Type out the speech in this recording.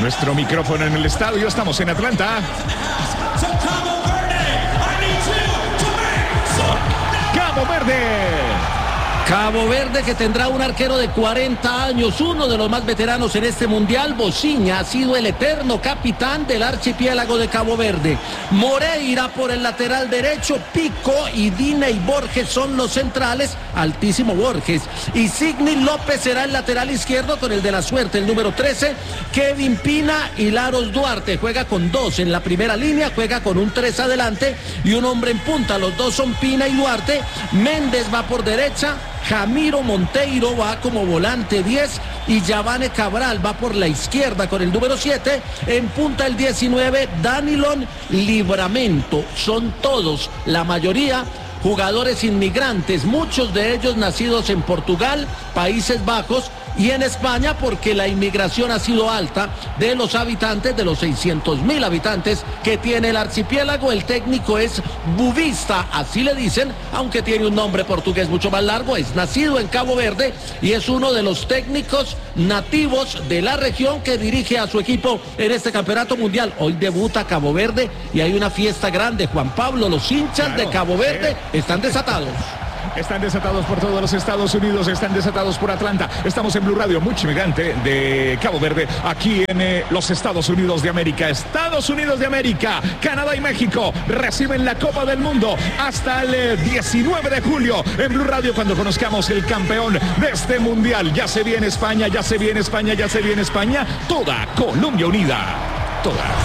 nuestro micrófono en el estadio. Estamos en Atlanta. Cabo Verde. Cabo Verde, que tendrá un arquero de 40 años, uno de los más veteranos en este mundial. Bociña ha sido el eterno capitán del archipiélago de Cabo Verde. Moreira por el lateral derecho, Pico y Dina y Borges son los centrales, altísimo Borges. Y Signy López será el lateral izquierdo con el de la suerte, el número 13. Kevin Pina y Laros Duarte, juega con dos en la primera línea, juega con un 3 adelante y un hombre en punta. Los dos son Pina y Duarte. Méndez va por derecha, Jamiro Monteiro va como volante 10 y Yavane Cabral va por la izquierda con el número 7. En punta el 19, Danilon Livramento. Son todos, la mayoría, jugadores inmigrantes, muchos de ellos nacidos en Portugal, Países Bajos y en España, porque la inmigración ha sido alta de los habitantes, de los 600.000 habitantes que tiene el archipiélago. El técnico es Buvista, así le dicen, aunque tiene un nombre portugués mucho más largo. Es nacido en Cabo Verde y es uno de los técnicos nativos de la región que dirige a su equipo en este campeonato mundial. Hoy debuta Cabo Verde y hay una fiesta grande, Juan Pablo. Los hinchas de Cabo Verde están desatados. Están desatados por todos los Estados Unidos, están desatados por Atlanta. Estamos en Blue Radio, muy chimigante de Cabo Verde, aquí en los Estados Unidos de América. Estados Unidos de América, Canadá y México reciben la Copa del Mundo hasta el 19 de julio en Blue Radio, cuando conozcamos el campeón de este mundial. Ya se viene España, ya se viene España, ya se viene España. Toda Colombia unida, toda.